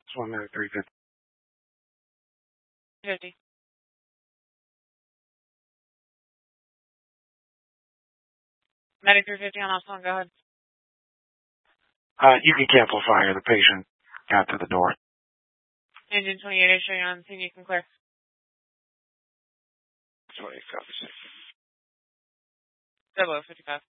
It's 1 minute 350. 50. Medic 350 on Austin, go ahead. You can cancel fire. The patient got to the door. Engine 28 is showing on scene. You can clear. 28 copies. 0055.